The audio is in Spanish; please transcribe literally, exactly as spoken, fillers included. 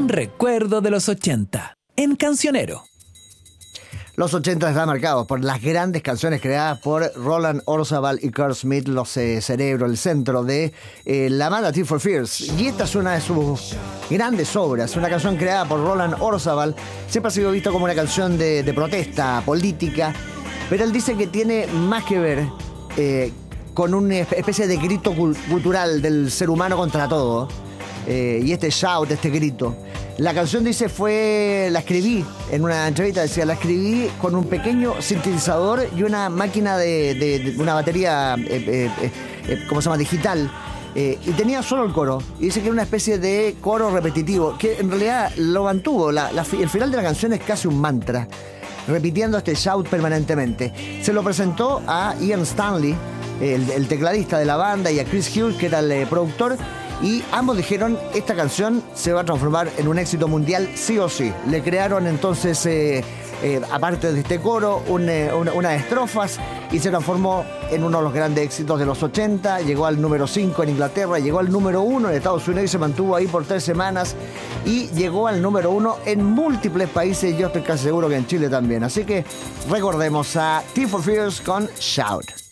Un recuerdo de los ochenta, en Cancionero. Los ochenta están marcados por las grandes canciones creadas por Roland Orzabal y Kurt Smith, los eh, cerebros, el centro de eh, la banda Tears for Fears. Y esta es una de sus grandes obras, una canción creada por Roland Orzabal. Siempre ha sido visto como una canción de, de protesta política, pero él dice que tiene más que ver eh, con una especie de grito cultural del ser humano contra todo. Eh, y este shout, este grito. La canción, dice, fue, la escribí en una entrevista, decía, la escribí con un pequeño sintetizador y una máquina de, de, de una batería, eh, eh, eh, ¿cómo se llama?, digital. Eh, y tenía solo el coro. Y dice que era una especie de coro repetitivo, que en realidad lo mantuvo. La, la, el final de la canción es casi un mantra, repitiendo este shout permanentemente. Se lo presentó a Ian Stanley, el, el tecladista de la banda, y a Chris Hughes, que era el eh, productor. Y ambos dijeron, esta canción se va a transformar en un éxito mundial sí o sí. Le crearon entonces, eh, eh, aparte de este coro, un, eh, una, unas estrofas, y se transformó en uno de los grandes éxitos de los ochenta. Llegó al número cinco en Inglaterra, llegó al número uno en Estados Unidos y se mantuvo ahí por tres semanas. Y llegó al número uno en múltiples países, yo estoy casi seguro que en Chile también. Así que recordemos a Tears for Fears con Shout.